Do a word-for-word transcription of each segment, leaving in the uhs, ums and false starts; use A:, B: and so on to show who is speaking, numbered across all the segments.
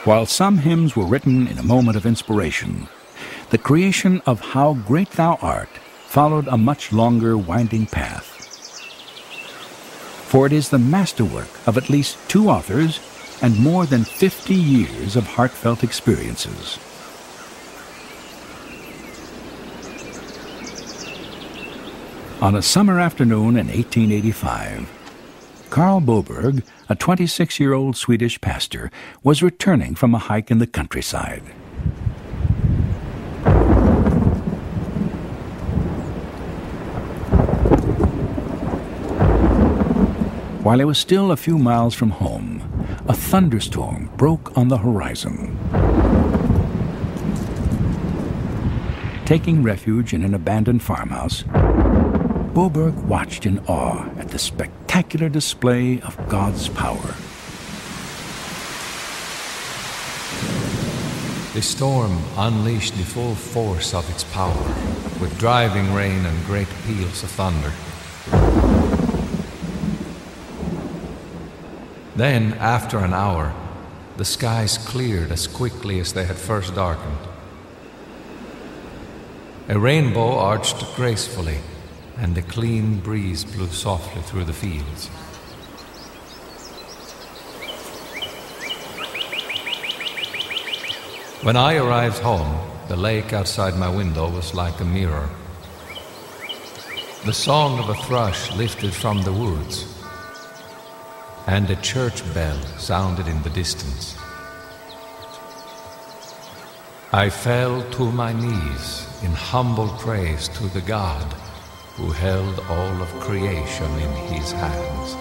A: While some hymns were written in a moment of inspiration, the creation of How Great Thou Art followed a much longer winding path. For it is the masterwork of at least two authors and more than fifty years of heartfelt experiences. On a summer afternoon in eighteen eighty-five, Carl Boberg, a twenty-six-year-old Swedish pastor, was returning from a hike in the countryside. While he was still a few miles from home, a thunderstorm broke on the horizon. Taking refuge in an abandoned farmhouse, Boberg watched in awe at the spectacular display of God's power.
B: The storm unleashed the full force of its power, with driving rain and great peals of thunder. Then, after an hour, the skies cleared as quickly as they had first darkened. A rainbow arched gracefully, and a clean breeze blew softly through the fields. When I arrived home, the lake outside my window was like a mirror. The song of a thrush lifted from the woods, and a church bell sounded in the distance. I fell to my knees in humble praise to the God who held all of creation in his hands.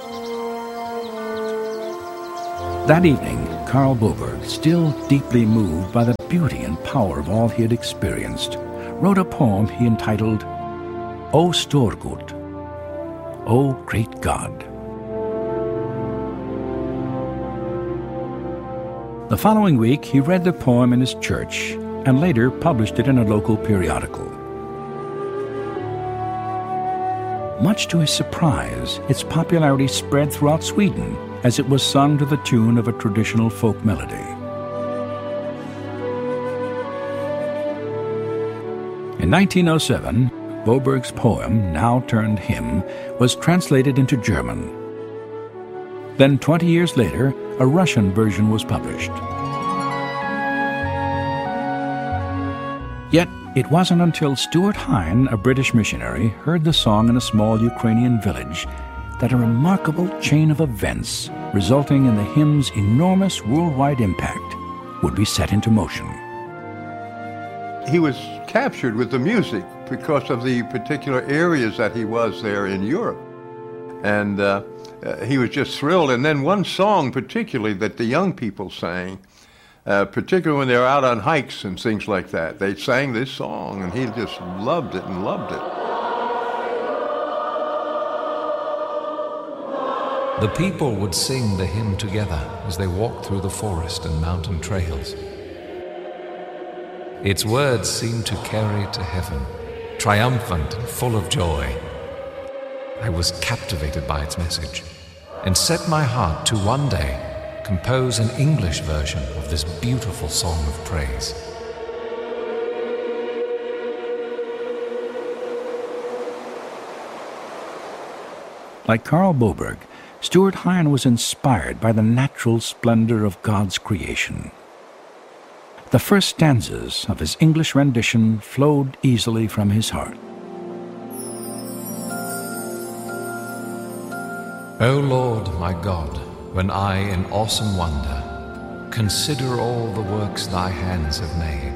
A: That evening, Carl Boberg, still deeply moved by the beauty and power of all he had experienced, wrote a poem he entitled, O Storgud, O Great God. The following week, he read the poem in his church and later published it in a local periodical. Much to his surprise, its popularity spread throughout Sweden as it was sung to the tune of a traditional folk melody. In nineteen oh seven, Boberg's poem, now turned hymn, was translated into German. Then twenty years later, a Russian version was published. Yet, it wasn't until Stuart Hine, a British missionary, heard the song in a small Ukrainian village that a remarkable chain of events resulting in the hymn's enormous worldwide impact would be set into motion.
C: He was captured with the music because of the particular areas that he was there in Europe. And uh, uh, he was just thrilled. And then one song particularly that the young people sang, Uh, particularly when they were out on hikes and things like that. They sang this song, and he just loved it and loved it.
B: The people would sing the hymn together as they walked through the forest and mountain trails. Its words seemed to carry to heaven, triumphant and full of joy. I was captivated by its message and set my heart to one day compose an English version of this beautiful song of praise.
A: Like Carl Boberg, Stuart Hine was inspired by the natural splendor of God's creation. The first stanzas of his English rendition flowed easily from his heart.
B: O Lord, my God, when I, in awesome wonder, consider all the works thy hands have made.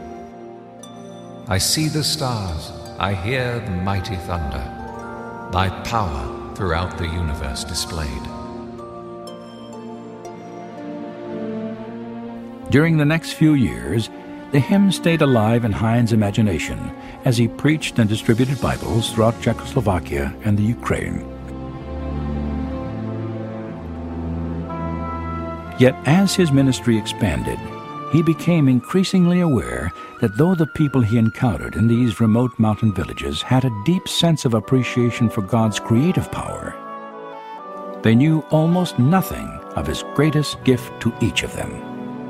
B: I see the stars, I hear the mighty thunder, thy power throughout the universe displayed.
A: During the next few years, the hymn stayed alive in Hine's imagination as he preached and distributed Bibles throughout Czechoslovakia and the Ukraine. Yet as his ministry expanded, he became increasingly aware that though the people he encountered in these remote mountain villages had a deep sense of appreciation for God's creative power, they knew almost nothing of his greatest gift to each of them.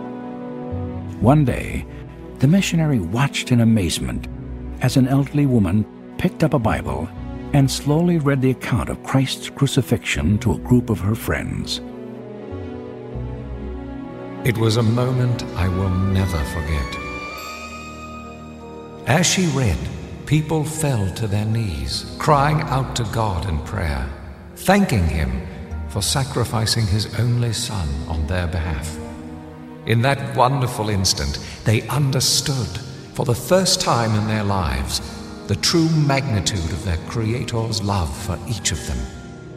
A: One day, the missionary watched in amazement as an elderly woman picked up a Bible and slowly read the account of Christ's crucifixion to a group of her friends.
B: It was a moment I will never forget. As she read, people fell to their knees, crying out to God in prayer, thanking Him for sacrificing His only Son on their behalf. In that wonderful instant, they understood, for the first time in their lives, the true magnitude of their Creator's love for each of them.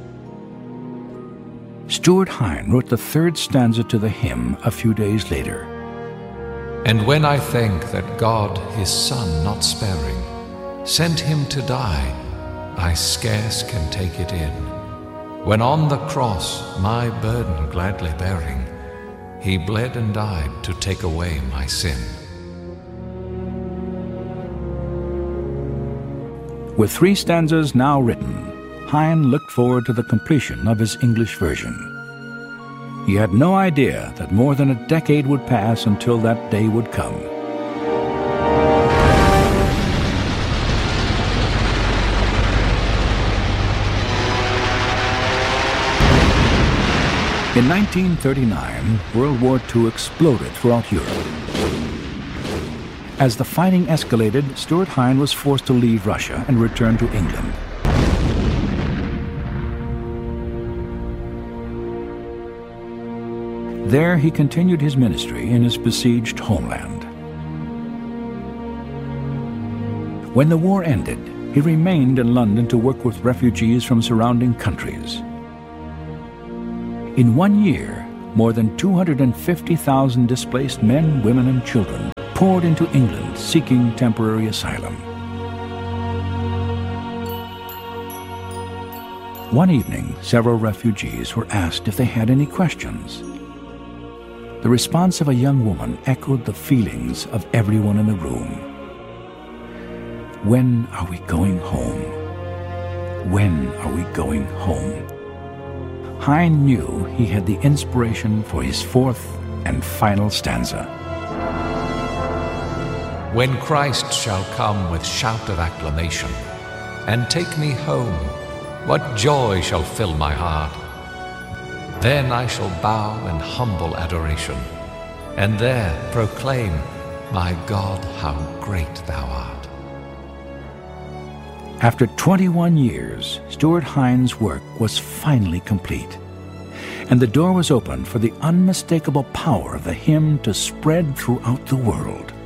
A: Stuart Hine wrote the third stanza to the hymn a few days later.
B: And when I think that God, His Son not sparing, sent Him to die, I scarce can take it in. When on the cross, my burden gladly bearing, He bled and died to take away my sin.
A: With three stanzas now written, Hine looked forward to the completion of his English version. He had no idea that more than a decade would pass until that day would come. In nineteen thirty-nine, World War Two exploded throughout Europe. As the fighting escalated, Stuart Hine was forced to leave Russia and return to England. There he continued his ministry in his besieged homeland. When the war ended, he remained in London to work with refugees from surrounding countries. In one year, more than two hundred fifty thousand displaced men, women, and children poured into England seeking temporary asylum. One evening, several refugees were asked if they had any questions. The response of a young woman echoed the feelings of everyone in the room. When are we going home? When are we going home? Hine knew he had the inspiration for his fourth and final stanza.
B: When Christ shall come with shout of acclamation and take me home, what joy shall fill my heart! Then I shall bow in humble adoration, and there proclaim, my God, how great thou art.
A: After twenty-one years, Stuart Hine's work was finally complete, and the door was opened for the unmistakable power of the hymn to spread throughout the world.